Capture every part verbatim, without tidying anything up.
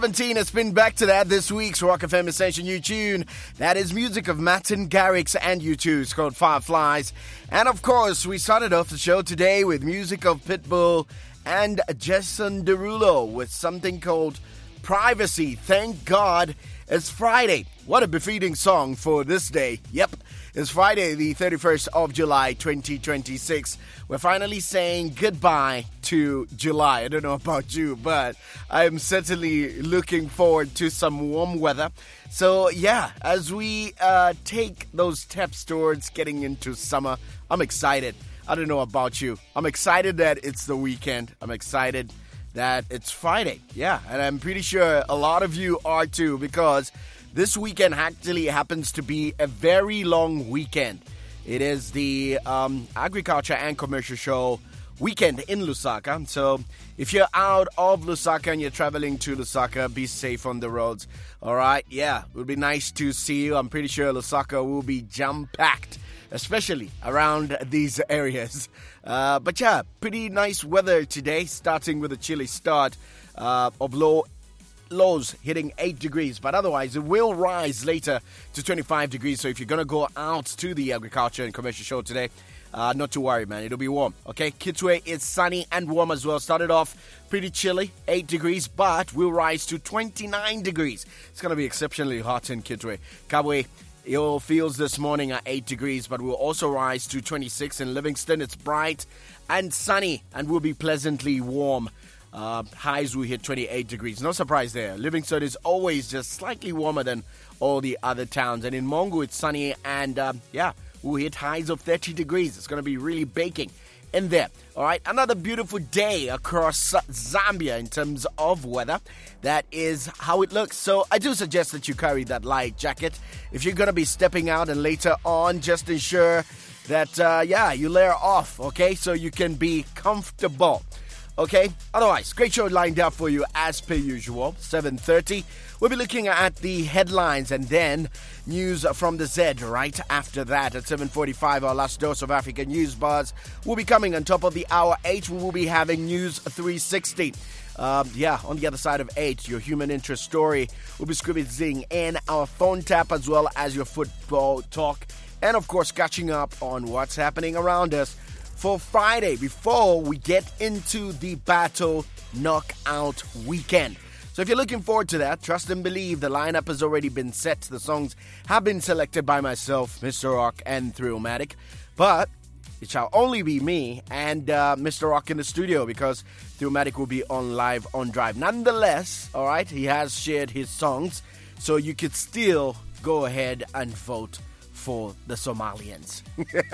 seventeen has been back to that this week's Rock F M Essential New Tune. That is music of Martin Garrix and U two. It's called Fireflies. And of course, we started off the show today with music of Pitbull and Jason Derulo with something called Privacy. Thank God it's Friday. What a befitting song for this day. Yep, it's Friday, the thirty-first of July, twenty twenty-six. We're finally saying goodbye to July. I don't know about you, but I'm certainly looking forward to some warm weather. So, yeah, as we uh, take those steps towards getting into summer, I'm excited. I don't know about you. I'm excited that it's the weekend. I'm excited that it's Friday. Yeah, and I'm pretty sure a lot of you are too, because this weekend actually happens to be a very long weekend. It is the um, Agriculture and Commercial Show weekend in Lusaka. So if you're out of Lusaka and you're traveling to Lusaka, be safe on the roads. All right, yeah, it would be nice to see you. I'm pretty sure Lusaka will be jam-packed, especially around these areas. Uh, but yeah, pretty nice weather today, starting with a chilly start uh, of low lows hitting eight degrees, but otherwise it will rise later to twenty-five degrees. So if you're going to go out to the Agriculture and Commercial Show today, uh, not to worry, man, it'll be warm. Okay, Kitwe is sunny and warm as well. Started off pretty chilly, eight degrees, but will rise to twenty-nine degrees. It's going to be exceptionally hot in Kitwe. Kabwe, it feels this morning at eight degrees, but will also rise to twenty-six. In Livingston, it's bright and sunny and will be pleasantly warm. Uh, highs will hit twenty-eight degrees. No surprise there. Livingston is always just slightly warmer than all the other towns. And in Mongu, it's sunny and, uh, yeah, we'll hit highs of thirty degrees. It's going to be really baking in there. All right, another beautiful day across Zambia in terms of weather. That is how it looks. So I do suggest that you carry that light jacket. If you're going to be stepping out and later on, just ensure that, uh, yeah, you layer off, okay, so you can be comfortable. Okay, otherwise, great show lined up for you as per usual. seven thirty, we'll be looking at the headlines and then news from the Z right after that. At seven forty-five, our last dose of African news buzz will be coming. On top of the hour eight, we will be having News three sixty. Um, yeah, on the other side of eight, your human interest story will be squeezing in our phone tap as well as your football talk. And of course, catching up on what's happening around us for Friday before we get into the Battle Knockout weekend. So if you're looking forward to that, trust and believe the lineup has already been set. The songs have been selected by myself, Mister Rock, and Thrillmatic. But it shall only be me and uh, Mister Rock in the studio because Thrillmatic will be on live on Drive. Nonetheless, all right, he has shared his songs, so you could still go ahead and vote for the Somalians,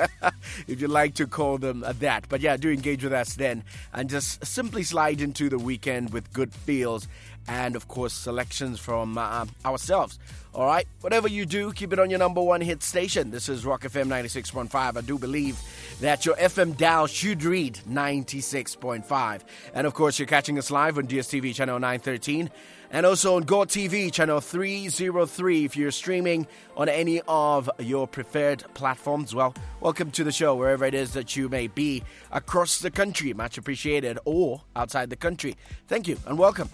if you like to call them that. But yeah, do engage with us then and just simply slide into the weekend with good feels and, of course, selections from uh, ourselves. All right, whatever you do, keep it on your number one hit station. This is Rock F M ninety-six point five. I do believe that your F M dial should read ninety-six point five. And, of course, you're catching us live on D S T V channel nine thirteen. And also on Go T V, channel three oh three. If you're streaming on any of your preferred platforms, well, welcome to the show, wherever it is that you may be across the country. Much appreciated. Or outside the country. Thank you and welcome.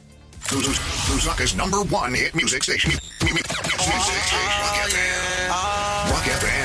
Lusaka's number one hit music station. Rock F M. Rock F M.